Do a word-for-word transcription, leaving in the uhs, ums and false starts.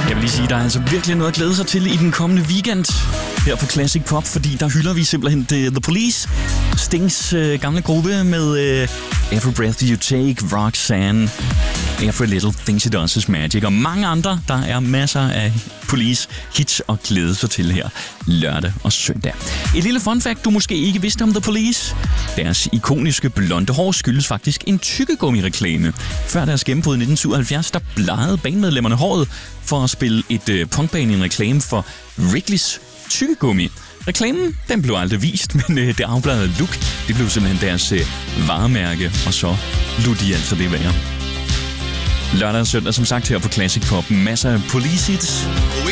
Jeg vil lige sige, der er altså virkelig noget at glæde sig til i den kommende weekend her på Classic Pop, fordi der hylder vi simpelthen The, The Police, Stings øh, gamle gruppe med øh, Every Breath You Take, Roxanne, Every Little Thing She Does Is Magic og mange andre. Der er masser af Police hits at glæde sig til her lørdag og søndag. Et lille fun fact, du måske ikke vidste om The Police. Deres ikoniske blonde hår skyldes faktisk en tykkegummi-reklame. Før deres gennembrud i nitten syvoghalvfjerds, der blegede bandmedlemmerne håret for at spille et øh, punkband i en reklame for Wrigley's tykkegummi. Reklamen, den blev aldrig vist, men øh, det afbladede look, det blev simpelthen deres øh, varemærke, og så lod de altså det være. Lørdag og søndag, som sagt, her på Classic Pop. Masser af Police hits.